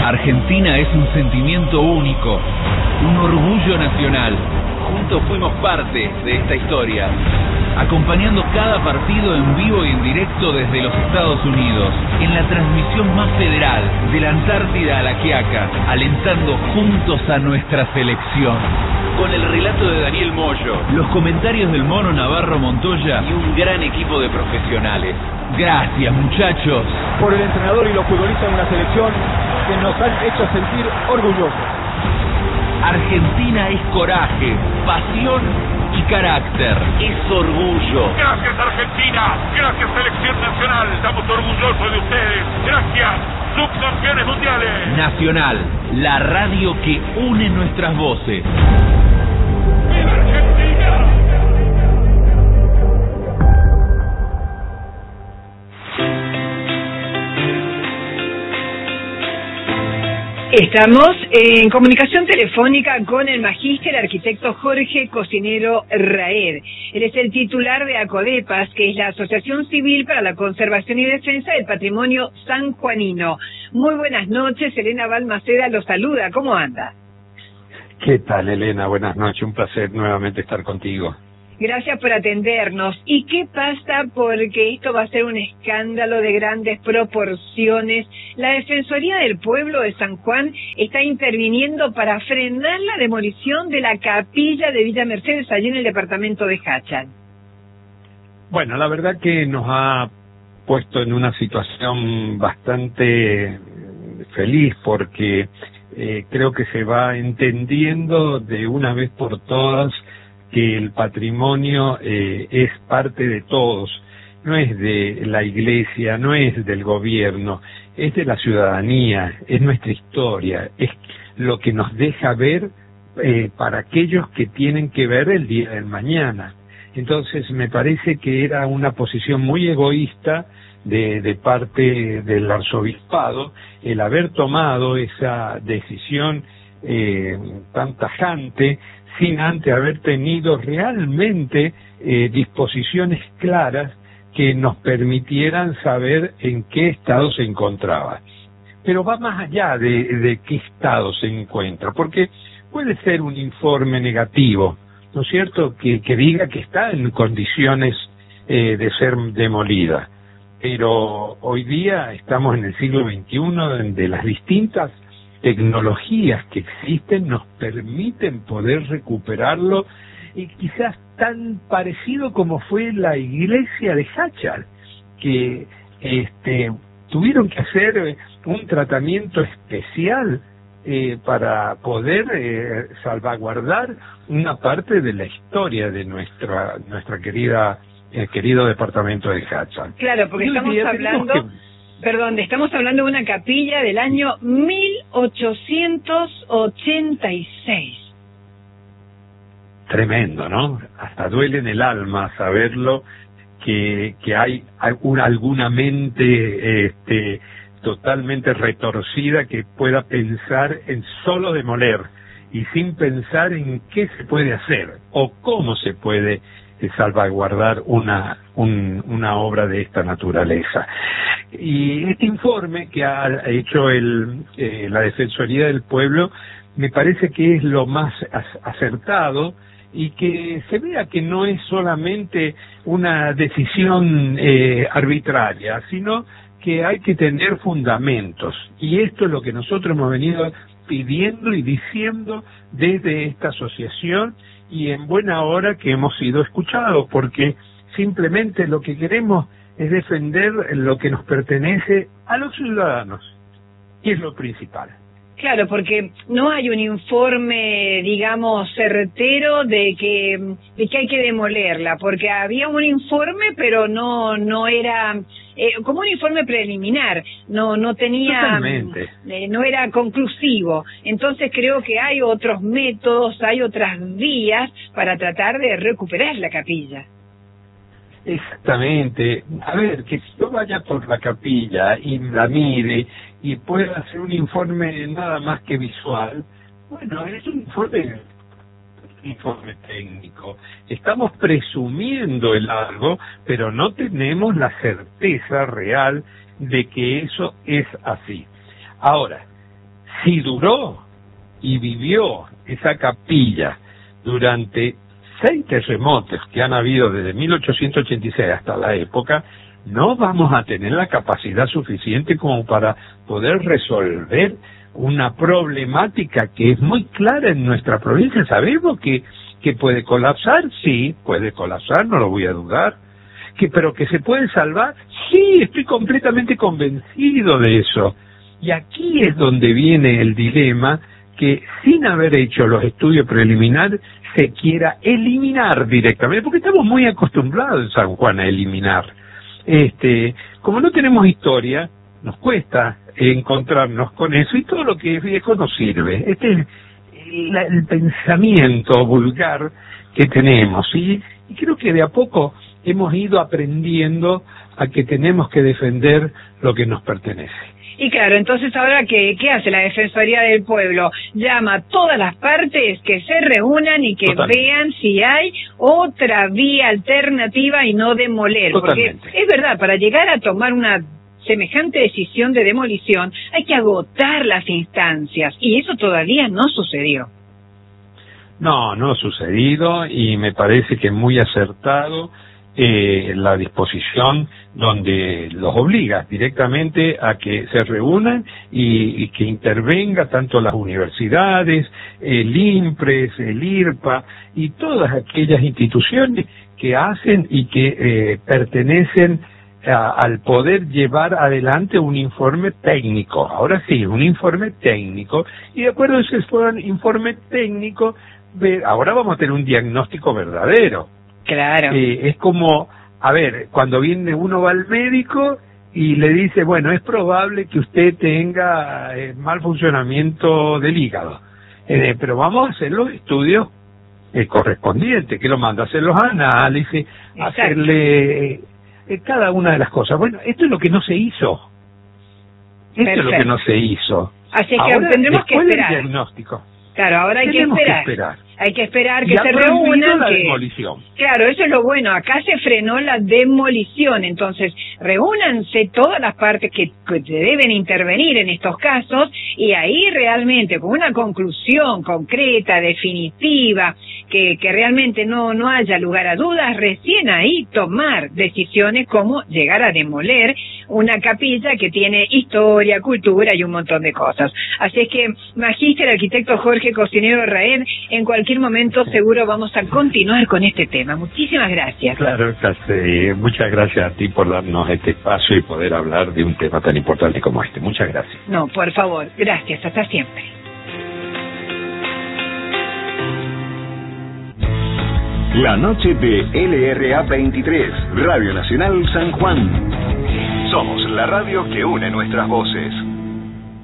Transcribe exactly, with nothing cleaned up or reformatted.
Argentina es un sentimiento único, un orgullo nacional. Juntos fuimos parte de esta historia, acompañando cada partido en vivo y en directo desde los Estados Unidos, en la transmisión más federal, de la Antártida a la Quiaca, alentando juntos a nuestra selección. Con el relato de Daniel Moyo, los comentarios del Mono Navarro Montoya y un gran equipo de profesionales. Gracias, muchachos. Por el entrenador y los futbolistas de una selección que nos han hecho sentir orgullosos. Argentina es coraje, pasión y carácter. Es orgullo. Gracias, Argentina. Gracias, Selección Nacional. Estamos orgullosos de ustedes. Gracias, subcampeones mundiales. Nacional, la radio que une nuestras voces. ¡Viva Argentina! Estamos en comunicación telefónica con el magíster arquitecto Jorge Cocinero Raed. Él es el titular de ACODEPAS, que es la Asociación Civil para la Conservación y Defensa del Patrimonio sanjuanino. Muy buenas noches, Elena Balmaceda los saluda. ¿Cómo anda? ¿Qué tal, Elena? Buenas noches, un placer nuevamente estar contigo. Gracias por atendernos. ¿Y qué pasa? Porque esto va a ser un escándalo de grandes proporciones. La Defensoría del Pueblo de San Juan está interviniendo para frenar la demolición de la capilla de Villa Mercedes, allí en el departamento de Hachal. Bueno, la verdad que nos ha puesto en una situación bastante feliz porque eh, creo que se va entendiendo de una vez por todas que el patrimonio eh, es parte de todos, no es de la iglesia, no es del gobierno, es de la ciudadanía, es nuestra historia, es lo que nos deja ver eh, para aquellos que tienen que ver el día del mañana. Entonces me parece que era una posición muy egoísta de, de parte del arzobispado el haber tomado esa decisión eh, tan tajante, sin antes haber tenido realmente eh, disposiciones claras que nos permitieran saber en qué estado se encontraba. Pero va más allá de, de qué estado se encuentra, porque puede ser un informe negativo, ¿no es cierto?, que, que diga que está en condiciones eh, de ser demolida. Pero hoy día estamos en el siglo veintiuno, donde las distintas tecnologías que existen nos permiten poder recuperarlo, y quizás tan parecido como fue la iglesia de Hachal, que este, tuvieron que hacer un tratamiento especial eh, para poder eh, salvaguardar una parte de la historia de nuestra nuestra querida eh, querido departamento de Hachal. Claro, porque estamos hablando... Que, Perdón, estamos hablando de una capilla del año mil ochocientos ochenta y seis. Tremendo, ¿no? Hasta duele en el alma saberlo, que, que hay alguna, alguna mente este, totalmente retorcida que pueda pensar en solo demoler y sin pensar en qué se puede hacer o cómo se puede salvaguardar una, un, una obra de esta naturaleza. Y este informe que ha hecho el, eh, la Defensoría del Pueblo me parece que es lo más acertado, y que se vea que no es solamente una decisión eh, arbitraria, sino que hay que tener fundamentos. Y esto es lo que nosotros hemos venido pidiendo y diciendo desde esta asociación, y en buena hora que hemos sido escuchados, porque simplemente lo que queremos es defender lo que nos pertenece a los ciudadanos, y es lo principal. Claro, porque no hay un informe, digamos, certero de que de que hay que demolerla, porque había un informe, pero no no era eh, como un informe preliminar, no no tenía, eh, no era conclusivo. Entonces creo que hay otros métodos, hay otras vías para tratar de recuperar la capilla. Exactamente. A ver, que si yo vaya por la capilla y la mire y pueda hacer un informe nada más que visual, bueno, es un informe, un informe técnico. Estamos presumiendo el algo, pero no tenemos la certeza real de que eso es así. Ahora, si duró y vivió esa capilla durante seis terremotos que han habido desde mil ochocientos ochenta y seis hasta la época, no vamos a tener la capacidad suficiente como para poder resolver una problemática que es muy clara en nuestra provincia. Sabemos que, que puede colapsar, sí, puede colapsar, no lo voy a dudar, que pero que se puede salvar, sí, estoy completamente convencido de eso. Y aquí es donde viene el dilema, que sin haber hecho los estudios preliminares se quiera eliminar directamente, porque estamos muy acostumbrados en San Juan a eliminar. Este, como no tenemos historia, nos cuesta encontrarnos con eso, y todo lo que es viejo nos sirve. Este es el, el pensamiento vulgar que tenemos, y, y creo que de a poco hemos ido aprendiendo a que tenemos que defender lo que nos pertenece. Y claro, entonces ahora, ¿qué, qué hace la Defensoría del Pueblo? Llama a todas las partes que se reúnan y que Totalmente. vean si hay otra vía alternativa y no demoler. Totalmente. Porque es verdad, para llegar a tomar una semejante decisión de demolición hay que agotar las instancias, y eso todavía no sucedió. No, no ha sucedido, y me parece que es muy acertado Eh, la disposición donde los obliga directamente a que se reúnan y, y que intervenga tanto las universidades, el INPRES, el IRPA y todas aquellas instituciones que hacen y que eh, pertenecen a, al poder llevar adelante un informe técnico. Ahora sí, un informe técnico, y de acuerdo a ese informe técnico, ahora vamos a tener un diagnóstico verdadero. Claro. Eh, es como, a ver, cuando viene uno va al médico y le dice, bueno, es probable que usted tenga eh, mal funcionamiento del hígado, eh, pero vamos a hacer los estudios eh, correspondientes, que lo manda a hacer los análisis, Exacto. hacerle eh, cada una de las cosas. Bueno, esto es lo que no se hizo. Esto Perfecto. es lo que no se hizo. Así que ahora, tendremos que esperar. Del diagnóstico. Claro, ahora hay que esperar. que esperar. Hay que esperar que ya se reúnan. La que... demolición. Claro, eso es lo bueno. Acá se frenó la demolición. Entonces, reúnanse todas las partes que, que deben intervenir en estos casos, y ahí realmente, con una conclusión concreta, definitiva, que, que realmente no, no haya lugar a dudas, recién ahí tomar decisiones como llegar a demoler una capilla que tiene historia, cultura y un montón de cosas. Así es que, magíster arquitecto Jorge Cocinero Raed, en cualquier momento seguro vamos a continuar con este tema. Muchísimas gracias. Claro, Casi, muchas gracias a ti por darnos este espacio y poder hablar de un tema tan importante como este. Muchas gracias. No, por favor, gracias, hasta siempre. La noche de L R A veintitrés, Radio Nacional San Juan. Somos la radio que une nuestras voces.